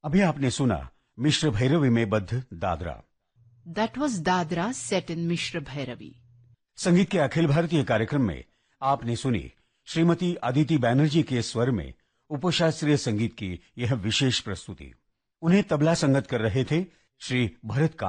अभी आपने सुना मिश्र भैरवी में बद्ध Dadra. That was Dadra set in Mishra Bhairavi. संगीत के अखिल भारतीय कार्यक्रम में आपने सुनी श्रीमती अदिति बैनर्जी के स्वर में उपशास्त्रीय संगीत की यह विशेष प्रस्तुति। उन्हें तबला संगत कर रहे थे श्री भरत